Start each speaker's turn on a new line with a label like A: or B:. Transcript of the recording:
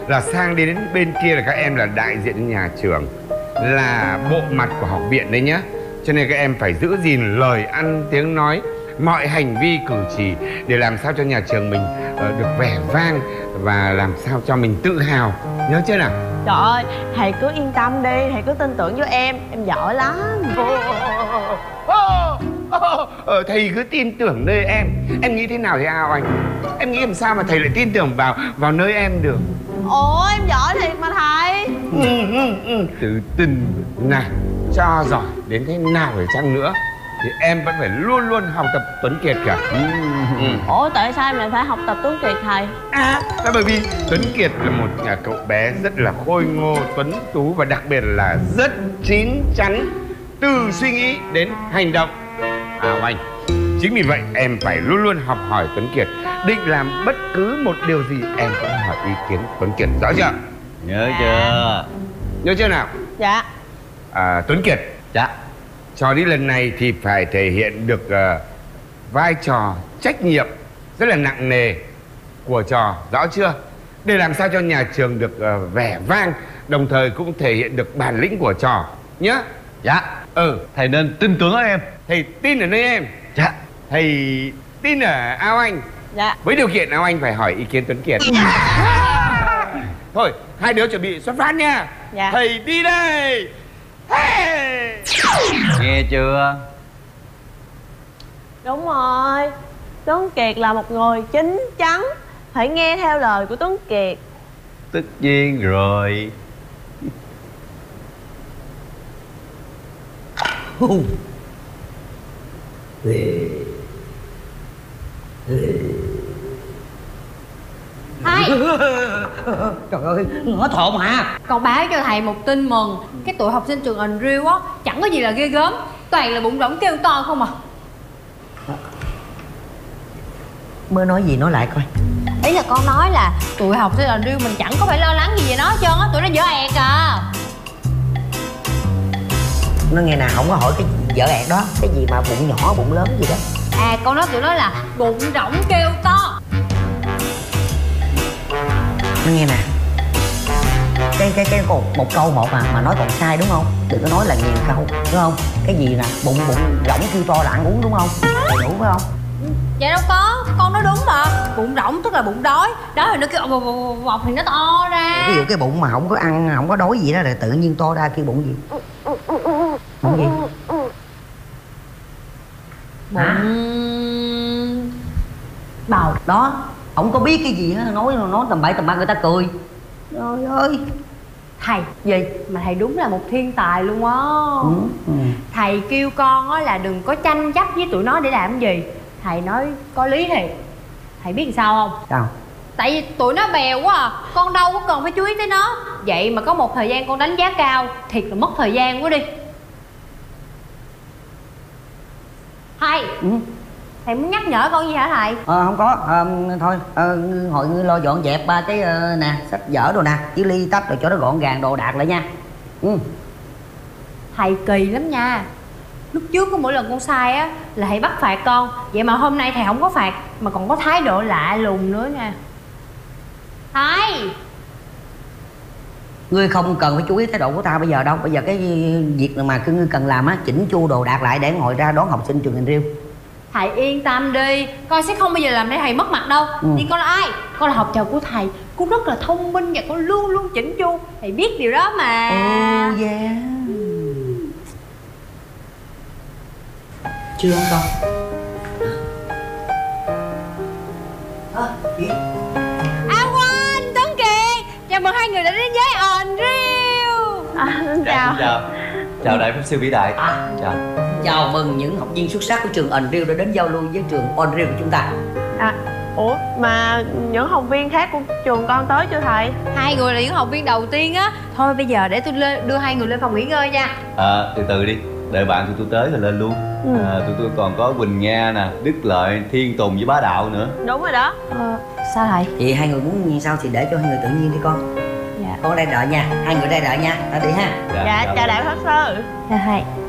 A: là sang đến bên kia là các em là đại diện nhà trường, là bộ mặt của học viện đấy nhá. Cho nên các em phải giữ gìn lời ăn tiếng nói, mọi hành vi cử chỉ để làm sao cho nhà trường mình được vẻ vang và làm sao cho mình tự hào. Nhớ chưa nào?
B: Trời ơi, thầy cứ yên tâm đi, thầy cứ tin tưởng vô em giỏi lắm.
A: Thầy cứ tin tưởng nơi em. Em nghĩ thế nào thì ao anh? Em nghĩ làm sao mà thầy lại tin tưởng vào nơi em được?
B: Ủa em giỏi thiệt mà thầy.
A: Tự tin này, cho giỏi đến thế nào để chăng nữa thì em vẫn phải luôn luôn học tập Tuấn Kiệt cả.
B: Ủa tại sao em lại phải học tập Tuấn Kiệt thầy?
A: Là bởi vì Tuấn Kiệt là một cậu bé rất là khôi ngô, tuấn tú và đặc biệt là rất chín chắn từ suy nghĩ đến hành động. Anh, chính vì vậy em phải luôn luôn học hỏi Tuấn Kiệt. Định làm bất cứ một điều gì em cũng hỏi ý kiến Tuấn Kiệt, rõ chưa?
C: Nhớ chưa?
A: Nhớ chưa nào?
B: Dạ.
A: Tuấn Kiệt,
C: Dạ.
A: trò đi lần này thì phải thể hiện được vai trò trách nhiệm rất là nặng nề của trò, rõ chưa? Để làm sao cho nhà trường được vẻ vang, đồng thời cũng thể hiện được bản lĩnh của trò nhá.
C: Dạ.
A: Thầy nên tin tưởng ở em. Thầy tin ở nơi em.
C: Dạ.
A: Thầy tin ở Ao Anh.
B: Dạ.
A: Với điều kiện Ao Anh phải hỏi ý kiến Tuấn Kiệt. Thôi, hai đứa chuẩn bị xuất phát nha.
B: Dạ.
A: Thầy đi đây. Hey!
C: Nghe chưa?
B: Đúng rồi, Tuấn Kiệt là một người chín chắn, phải nghe theo lời của Tuấn Kiệt.
C: Tất nhiên rồi.
D: Thầy,
E: Trời ơi, ngõ thộn hả?
D: con báo cho thầy một tin mừng. Cái tụi học sinh trường Unreal á, chẳng có gì là ghê gớm, toàn là bụng rỗng kêu to không à.
E: Mới nói gì nói lại coi.
D: Ý là con nói là tụi học sinh Unreal mình chẳng có phải lo lắng gì về nó hết trơn á, tụi nó dở ẹt à.
E: Nó nghe nào không có hỏi cái vợ ẹt đó. Cái gì mà bụng nhỏ bụng lớn gì đó.
D: À con nói tụi nó là bụng rỗng kêu to.
E: Nó nghe nè. Cái một câu một mà nói còn sai đúng không? Đừng có nói là nhiều câu đúng không? Cái gì nè, bụng rỗng kêu to là ăn uống đúng không? Đầy đủ phải không?
D: Dạ đâu có, con nói đúng mà. Bụng rỗng tức là bụng đói. Đói thì nó kêu vọc thì nó to ra.
E: Ví dụ cái bụng mà không có ăn, không có đói gì đó là tự nhiên to ra kêu bụng gì? Bụng gì?
D: Bụng bầu.
E: Đó, không có biết cái gì hết, nói tầm bậy tầm bạ người ta cười. Trời ơi.
D: Thầy
E: Gì?
D: mà thầy đúng là một thiên tài luôn á. Thầy kêu con á là đừng có tranh chấp với tụi nó để làm gì. Thầy nói có lý thiệt. Thầy biết làm sao không?
E: Sao?
D: Tại vì tụi nó bèo quá à, con đâu có cần phải chú ý tới nó. Vậy mà có một thời gian con đánh giá cao, thiệt là mất thời gian quá đi. Thầy thầy muốn nhắc nhở con gì hả thầy?
E: Không có, thôi hội ngươi lo dọn dẹp ba cái nè, sách vở đồ nè, với ly tách rồi cho nó gọn gàng đồ đạc lại nha.
D: Thầy kỳ lắm nha. Lúc trước có mỗi lần con sai á là thầy bắt phạt con. Vậy mà hôm nay thầy không có phạt mà còn có thái độ lạ lùng nữa nha. Thầy
E: Ngươi không cần phải chú ý thái độ của tao bây giờ đâu. Bây giờ cái việc mà ngươi cần làm á, chỉnh chu đồ đạc lại để ngồi ra đón học sinh trường Hình Riêu.
D: thầy yên tâm đi, con sẽ không bao giờ làm để thầy mất mặt đâu. Vì con là ai? Con là học trò của thầy. Con rất là thông minh và con luôn luôn chỉnh chu. Thầy biết điều đó mà.
E: Oh yeah. Chưa không con? Chị
D: À Quanh, Tuấn Kiệt, chào mừng hai người đã đến với Unreal.
B: Chào.
C: Chào đại pháp sư vĩ đại. Chào.
E: chào mừng những học viên xuất sắc của trường Unreal đã đến giao lưu với trường Unreal của chúng ta.
B: Ủa mà những học viên khác của trường con tới chưa thầy?
D: Hai người là những học viên đầu tiên á. Thôi bây giờ để tôi đưa hai người lên phòng nghỉ ngơi nha.
C: Từ từ đi, đợi bạn tụi tôi tới rồi lên luôn. Tụi tôi còn có Quỳnh Nga nè, Đức Lợi, Thiên Tùng với Bá Đạo nữa.
B: Đúng rồi đó.
D: Sao thầy?
E: Thì hai người muốn như sao thì để cho hai người tự nhiên đi con.
D: Dạ.
E: Con ở đây đợi nha, hai người ở đây đợi nha, ta đi ha.
B: Dạ chào đại pháp sư.
D: Dạ thầy.